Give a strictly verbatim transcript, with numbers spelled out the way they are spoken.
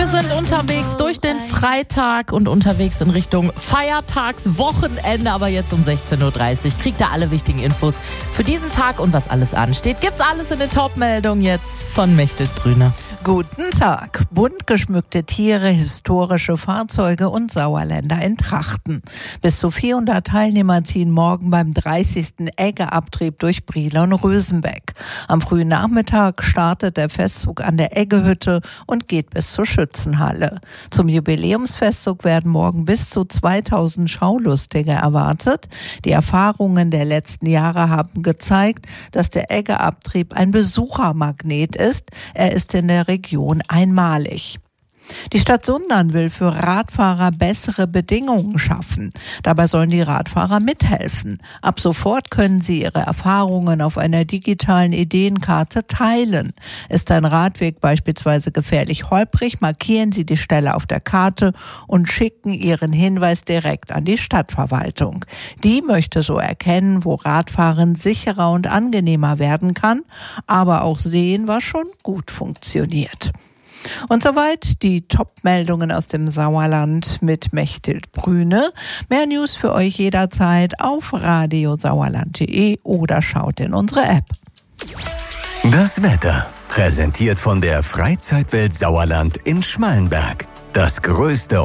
sind unterwegs durch den Freitag und unterwegs in Richtung Feiertagswochenende. Aber jetzt um sechzehn Uhr dreißig kriegt ihr alle wichtigen Infos für diesen Tag und was alles ansteht. Gibt's alles in den Top-Meldungen jetzt von Mechthild Brüner. Guten Tag. Bunt geschmückte Tiere, historische Fahrzeuge und Sauerländer in Trachten. Bis zu vierhundert Teilnehmer ziehen morgen beim dreißigsten Eggeabtrieb durch Briel und Rösenbeck. Am frühen Nachmittag startet der Festzug an der Eggehütte und geht bis zur Schützenhalle. Zum Jubiläumsfestzug werden morgen bis zu zweitausend Schaulustige erwartet. Die Erfahrungen der letzten Jahre haben gezeigt, dass der Eggeabtrieb ein Besuchermagnet ist. Er ist in der Region einmalig. Die Stadt Sundern will für Radfahrer bessere Bedingungen schaffen. Dabei sollen die Radfahrer mithelfen. Ab sofort können sie ihre Erfahrungen auf einer digitalen Ideenkarte teilen. Ist ein Radweg beispielsweise gefährlich holprig, markieren sie die Stelle auf der Karte und schicken ihren Hinweis direkt an die Stadtverwaltung. Die möchte so erkennen, wo Radfahren sicherer und angenehmer werden kann, aber auch sehen, was schon gut funktioniert. Und soweit die Top-Meldungen aus dem Sauerland mit Mechthild Brüne. Mehr News für euch jederzeit auf radiosauerland punkt de oder schaut in unsere App. Das Wetter, präsentiert von der Freizeitwelt Sauerland in Schmallenberg. Das größte